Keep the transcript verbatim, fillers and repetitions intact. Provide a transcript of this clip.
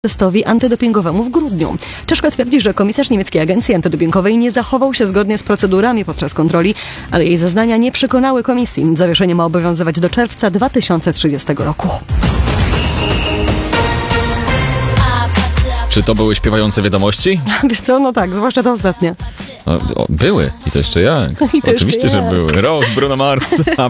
testowi antydopingowemu w grudniu. Czeszka twierdzi, że komisarz niemieckiej agencji antydopingowej nie zachował się zgodnie z procedurami podczas kontroli, ale jej zeznania nie przekonały komisji. Zawieszenie ma obowiązywać do czerwca dwa tysiące trzydziestego roku. Czy to były śpiewające wiadomości? Wiesz co, no tak, zwłaszcza te ostatnie. O, o, były. I to jeszcze jak. I to Oczywiście, jeszcze że jak. były. Rose, Bruno Mars.